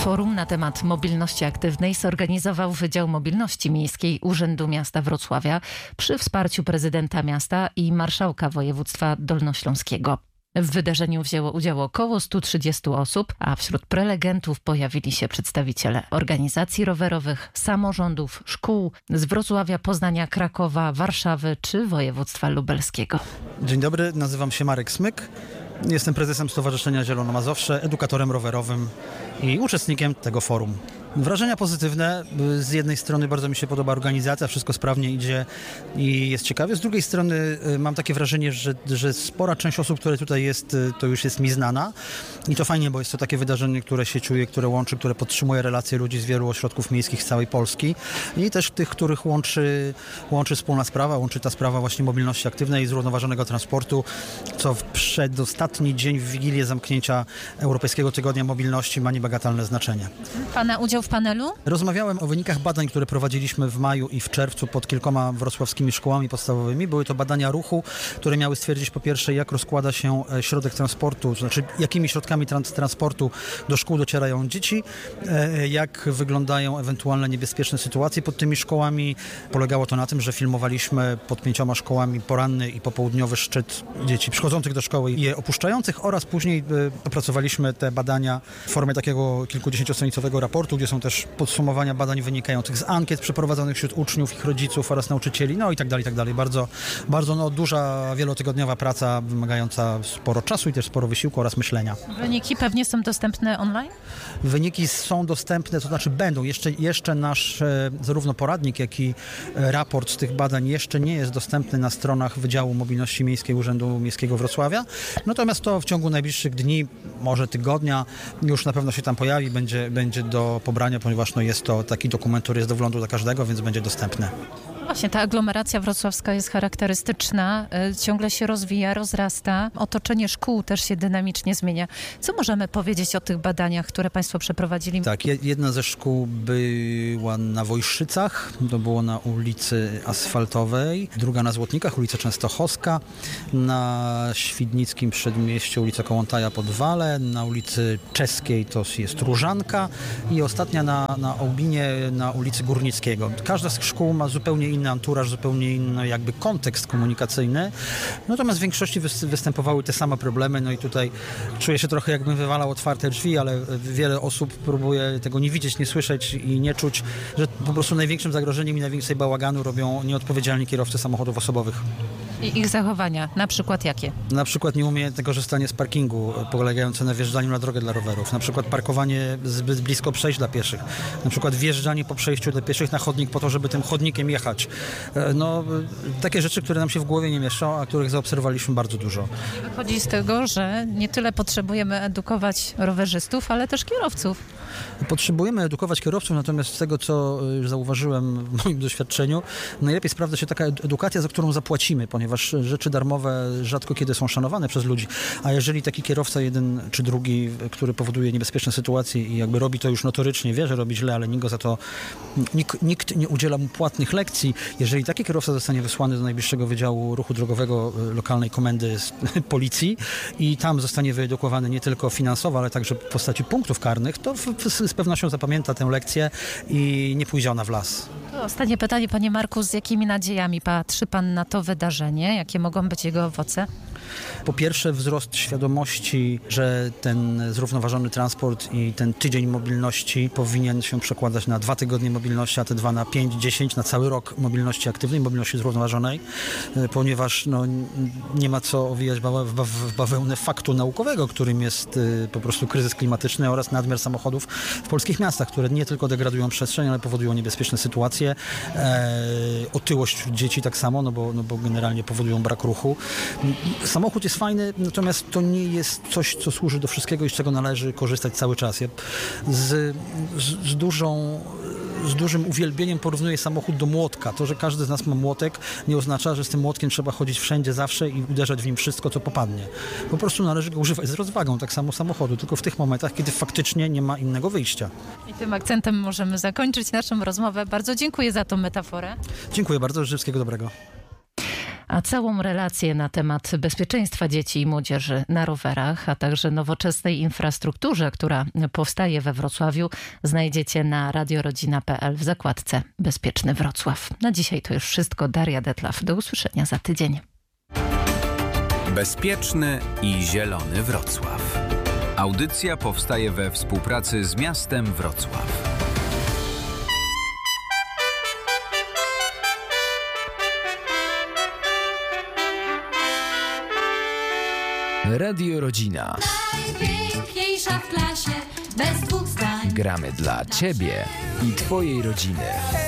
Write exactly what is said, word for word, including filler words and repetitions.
Forum na temat mobilności aktywnej zorganizował Wydział Mobilności Miejskiej Urzędu Miasta Wrocławia przy wsparciu prezydenta miasta i marszałka województwa dolnośląskiego. W wydarzeniu wzięło udział około stu trzydziestu osób, a wśród prelegentów pojawili się przedstawiciele organizacji rowerowych, samorządów, szkół z Wrocławia, Poznania, Krakowa, Warszawy czy województwa lubelskiego. Dzień dobry, nazywam się Marek Smyk. Jestem prezesem Stowarzyszenia Zielono Mazowsze, edukatorem rowerowym i uczestnikiem tego forum. Wrażenia pozytywne. Z jednej strony bardzo mi się podoba organizacja, wszystko sprawnie idzie i jest ciekawie. Z drugiej strony mam takie wrażenie, że, że spora część osób, które tutaj jest, to już jest mi znana. I to fajnie, bo jest to takie wydarzenie, które się czuje, które łączy, które podtrzymuje relacje ludzi z wielu ośrodków miejskich z całej Polski. I też tych, których łączy, łączy wspólna sprawa, łączy ta sprawa właśnie mobilności aktywnej i zrównoważonego transportu, co w przedostatni dzień w Wigilię zamknięcia Europejskiego Tygodnia Mobilności ma niebagatelne znaczenie. Pana udział w panelu? Rozmawiałem o wynikach badań, które prowadziliśmy w maju i w czerwcu pod kilkoma wrocławskimi szkołami podstawowymi. Były to badania ruchu, które miały stwierdzić po pierwsze, jak rozkłada się środek transportu, to znaczy jakimi środkami trans- transportu do szkół docierają dzieci, jak wyglądają ewentualne niebezpieczne sytuacje pod tymi szkołami. Polegało to na tym, że filmowaliśmy pod pięcioma szkołami poranny i popołudniowy szczyt dzieci przychodzących do szkoły i je opuszczających oraz później opracowaliśmy te badania w formie takiego kilkudziesięciostronicowego raportu, gdzie są też podsumowania badań wynikających z ankiet przeprowadzonych wśród uczniów, ich rodziców oraz nauczycieli, no i tak dalej, i tak dalej. Bardzo, bardzo no, duża, wielotygodniowa praca wymagająca sporo czasu i też sporo wysiłku oraz myślenia. Wyniki pewnie są dostępne online? Wyniki są dostępne, to znaczy będą. Jeszcze, jeszcze nasz e, zarówno poradnik, jak i e, raport z tych badań jeszcze nie jest dostępny na stronach Wydziału Mobilności Miejskiej Urzędu Miejskiego Wrocławia. Natomiast to w ciągu najbliższych dni, może tygodnia, już na pewno się tam pojawi, będzie, będzie do pobrania, ponieważ no, jest to taki dokument, który jest do wglądu dla każdego, więc będzie dostępny. Właśnie ta aglomeracja wrocławska jest charakterystyczna, ciągle się rozwija, rozrasta, otoczenie szkół też się dynamicznie zmienia. Co możemy powiedzieć o tych badaniach, które Państwo przeprowadzili? Tak, jedna ze szkół była na Wojszycach, to było na ulicy Asfaltowej, druga na Złotnikach, ulica Częstochowska, na Świdnickim Przedmieściu, ulica Kołątaja Podwale, na ulicy Czeskiej to jest Różanka i ostatnia na, na Ołbinie, na ulicy Górnickiego. Każda z szkół ma zupełnie inny anturaż, zupełnie inny jakby kontekst komunikacyjny. Natomiast w większości występowały te same problemy, no i tutaj czuję się trochę jakbym wywalał otwarte drzwi, ale wiele osób próbuje tego nie widzieć, nie słyszeć i nie czuć, że po prostu największym zagrożeniem i najwięcej bałaganu robią nieodpowiedzialni kierowcy samochodów osobowych. I ich zachowania, na przykład jakie? Na przykład nieumiejętne korzystanie z parkingu polegające na wjeżdżaniu na drogę dla rowerów, na przykład parkowanie zbyt blisko przejść dla pieszych, na przykład wjeżdżanie po przejściu dla pieszych na chodnik po to, żeby tym chodnikiem jechać. No, takie rzeczy, które nam się w głowie nie mieszczą, a których zaobserwowaliśmy bardzo dużo. Wychodzi z tego, że nie tyle potrzebujemy edukować rowerzystów, ale też kierowców. Potrzebujemy edukować kierowców, natomiast z tego, co zauważyłem w moim doświadczeniu, najlepiej sprawdza się taka edukacja, za którą zapłacimy, ponieważ rzeczy darmowe rzadko kiedy są szanowane przez ludzi, a jeżeli taki kierowca jeden czy drugi, który powoduje niebezpieczne sytuacje i jakby robi to już notorycznie, wie, że robi źle, ale nikt go za to, nikt, nikt nie udziela mu płatnych lekcji, jeżeli taki kierowca zostanie wysłany do najbliższego Wydziału Ruchu Drogowego lokalnej komendy z policji i tam zostanie wyedukowany nie tylko finansowo, ale także w postaci punktów karnych, to w, w, z pewnością zapamięta tę lekcję i nie pójdzie ona w las. To ostatnie pytanie, panie Marku, z jakimi nadziejami patrzy pan na to wydarzenie? Jakie mogą być jego owoce? Po pierwsze wzrost świadomości, że ten zrównoważony transport i ten tydzień mobilności powinien się przekładać na dwa tygodnie mobilności, a te dwa na pięć, dziesięć, na cały rok mobilności aktywnej, mobilności zrównoważonej, ponieważ no, nie ma co owijać bawe, w bawełnę faktu naukowego, którym jest y, po prostu kryzys klimatyczny oraz nadmiar samochodów w polskich miastach, które nie tylko degradują przestrzeń, ale powodują niebezpieczne sytuacje, e, otyłość wśród dzieci tak samo, no bo, no bo generalnie powodują brak ruchu. Samochód jest fajny, natomiast to nie jest coś, co służy do wszystkiego i z czego należy korzystać cały czas. Ja z, z, z dużą z dużym uwielbieniem porównuję samochód do młotka. To, że każdy z nas ma młotek, nie oznacza, że z tym młotkiem trzeba chodzić wszędzie, zawsze i uderzać w nim wszystko, co popadnie. Po prostu należy go używać z rozwagą, tak samo samochodu, tylko w tych momentach, kiedy faktycznie nie ma innego wyjścia. I tym akcentem możemy zakończyć naszą rozmowę. Bardzo dziękuję za tą metaforę. Dziękuję bardzo, wszystkiego dobrego. A całą relację na temat bezpieczeństwa dzieci i młodzieży na rowerach, a także nowoczesnej infrastrukturze, która powstaje we Wrocławiu, znajdziecie na radiorodzina kropka p l w zakładce Bezpieczny Wrocław. Na dzisiaj to już wszystko. Daria Detlaw. Do usłyszenia za tydzień. Bezpieczny i zielony Wrocław. Audycja powstaje we współpracy z miastem Wrocław. Radio Rodzina. Najpiękniejsza w klasie, bez dwóch zdań. Gramy dla Ciebie i Twojej rodziny.